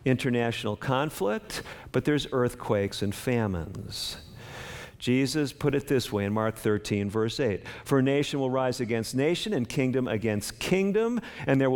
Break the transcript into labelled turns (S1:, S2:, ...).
S1: international conflict, but there's earthquakes and famines. Jesus put it this way in Mark 13, verse 8. For nation will rise against nation and kingdom against kingdom, and there will